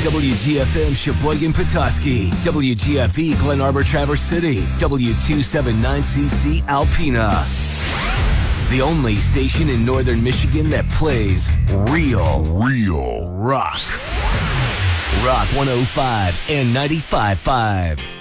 WGFM Sheboygan, Petoskey, WGFE Glen Arbor, Traverse City, W279CC Alpena. The only station in northern Michigan that plays real rock. Rock 105 and 95.5.